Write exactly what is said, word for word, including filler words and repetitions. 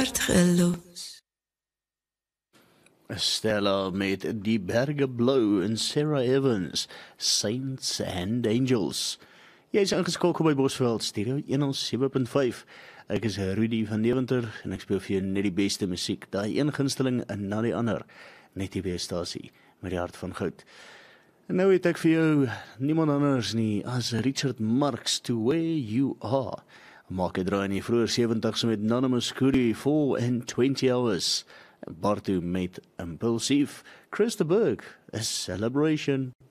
Geloos. Stella met Die Berge Blou en Sarah Evans, Saints and Angels. Jy is ingeskakel by Bosveld Stereo honderd sewe punt vyf. Ek is Rudy van Deventer en ek speel vir jou net die beste musiek, daai een gunsteling en na die ander, net die B-stasie met die hart van goud. En nou het ek vir jou niemand anders nie as Richard Marx, To Where You Are. Maak het draai in die vroeger sewentig's met Anonymous Curry, four and twenty hours. Bartu met Impulsive, Chris de Burgh, A Celebration.